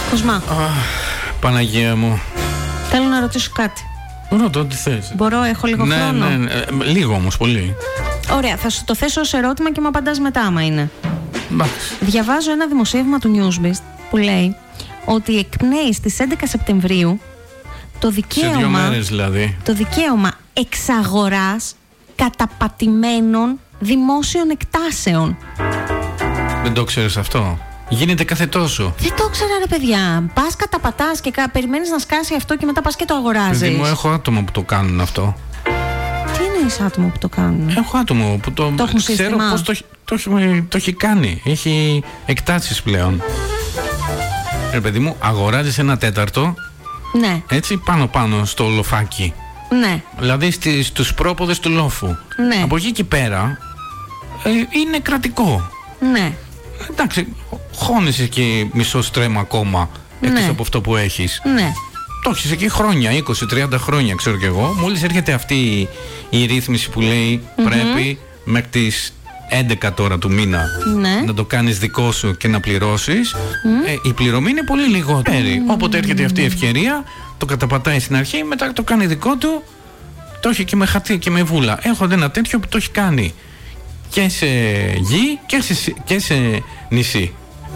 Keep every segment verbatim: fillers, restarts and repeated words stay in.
Κοσμά. Παναγία μου. Θέλω να ρωτήσω κάτι. Ρωτώ τι θες. Μπορώ, έχω λίγο ναι, χρόνο. Ναι, ναι, λίγο όμως, πολύ. Ωραία, θα σου το θέσω ως ερώτημα και μου απαντάς μετά άμα είναι. Μπάς. Διαβάζω ένα δημοσίευμα του Newsbeast που λέει ότι εκπνέει στις έντεκα Σεπτεμβρίου το δικαίωμα, σε δύο μέρες δηλαδή, το δικαίωμα εξαγοράς καταπατημένων δημόσιων εκτάσεων. Δεν το ξέρεις αυτό? Γίνεται κάθε τόσο. Δεν το ήξερα ρε παιδιά. Πας καταπατάς και κα... περιμένεις να σκάσει αυτό και μετά πας και το αγοράζεις. Παιδί μου, έχω άτομα που το κάνουν αυτό. Τι εννοείς άτομα που το κάνουν? Έχω άτομο που το, το έχουν ξέρω σύστημα. πώς το, το, το, το έχει κάνει. Έχει εκτάσεις πλέον. Ρε παιδί μου, αγοράζεις ένα τέταρτο. Ναι. Έτσι πάνω πάνω στο λοφάκι. Ναι. Δηλαδή στις, στους πρόποδες του λόφου. Ναι. Από εκεί και πέρα ε, είναι κρατικό. Ναι. Εντάξει, χώνεσαι και μισό στρέμμα ακόμα, ναι. εκτός από αυτό που έχεις. Ναι. Το έχεις εκεί χρόνια, είκοσι τριάντα χρόνια ξέρω κι εγώ. Μόλις έρχεται αυτή η ρύθμιση που λέει mm-hmm. πρέπει μέχρι τις έντεκα τώρα του μήνα ναι. να το κάνεις δικό σου και να πληρώσεις. Mm. Ε, η πληρωμή είναι πολύ λιγότερη. Mm. Όποτε έρχεται αυτή η ευκαιρία, το καταπατάει στην αρχή, μετά το κάνει δικό του. Το έχει και με χαρτί και με βούλα. Έχω ένα τέτοιο που το έχει κάνει και σε γη και σε, και σε νησί.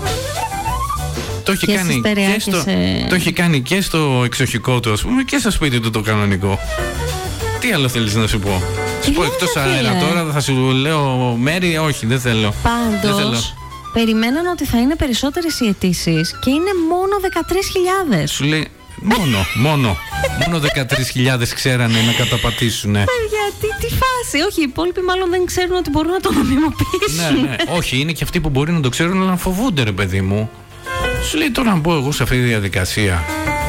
Το έχει, και κάνει και στο, σε... το έχει κάνει και στο εξοχικό του, ας πούμε, και στο σπίτι του το κανονικό. Τι άλλο θέλεις να σου πω? Σου πω εκτός αέρα τώρα, θα σου λέω μέρη, όχι, δεν θέλω. Πάντως, περιμέναν ότι θα είναι περισσότερες οι αιτήσεις και είναι μόνο δεκατρείς χιλιάδες. Σου λέει, μόνο, μόνο, μόνο δεκατρείς χιλιάδες ξέρανε να καταπατήσουνε. Γιατί, τι φάση, όχι, οι υπόλοιποι μάλλον δεν ξέρουν ότι μπορούν να το νομιμοποιήσουν. Ναι, ναι, όχι, είναι και αυτοί που μπορεί να το ξέρουν, αλλά να φοβούνται, ρε παιδί μου. Σου λέει τώρα να μπω εγώ σε αυτή τη διαδικασία.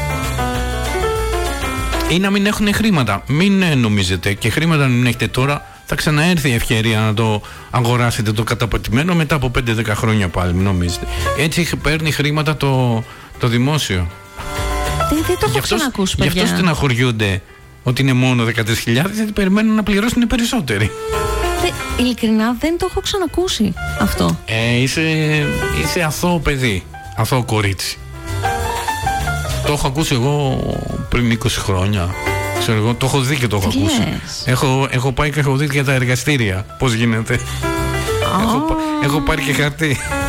Ή να μην έχουν χρήματα. Μην ε, νομίζετε, και χρήματα να μην έχετε τώρα, θα ξαναέρθει η ευκαιρία να το αγοράσετε το καταπατημένο μετά από πέντε δέκα χρόνια πάλι, μην νομίζετε. Έτσι παίρνει χρήματα το, το δημόσιο. Δεν, δεν το έχω ξανακούσει, παιδιά. Γι' αυτό στεναχωριούνται ότι είναι μόνο δεκατρείς χιλιάδες, γιατί περιμένουν να πληρώσουν περισσότεροι. Δε, ειλικρινά δεν το έχω ξανακούσει αυτό. Ε, είσαι, είσαι αθώο παιδί, αθώο κορίτσι. Το έχω ακούσει εγώ πριν είκοσι χρόνια. Ξέρω εγώ, το έχω δει και το έχω Τι ακούσει. Έχω, έχω πάει και έχω δει για τα εργαστήρια πώς γίνεται. Oh. έχω, έχω πάρει και χαρτί.